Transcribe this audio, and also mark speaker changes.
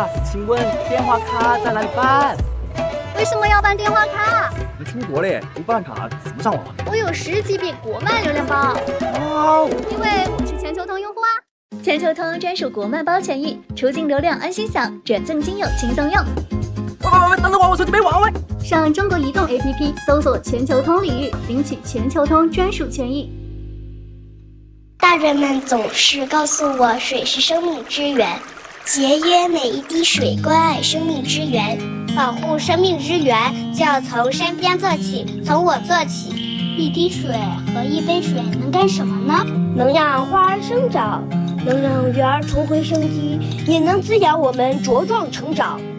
Speaker 1: 啊，请问电话卡在哪里办？
Speaker 2: 为什么要办电话卡？
Speaker 1: 你出国嘞，不办卡怎么上网？
Speaker 2: 我有10GB国漫流量包。
Speaker 1: 哇，
Speaker 2: 因为我是全球通用户啊。
Speaker 3: 全球通专属国漫包权益，出境流量安心享，转赠金友轻松用。
Speaker 1: 等等我手机没网喂。
Speaker 2: 上中国移动 APP 搜索全球通领域，领取全球通专属权益。
Speaker 4: 大人们总是告诉我，水是生命之源，节约每一滴水，关爱生命之源，保护生命之源，就要从身边做起，从我做起。一滴水和一杯水能干什么呢？能让花儿生长，能让鱼儿重回生机，也能滋养我们茁壮成长。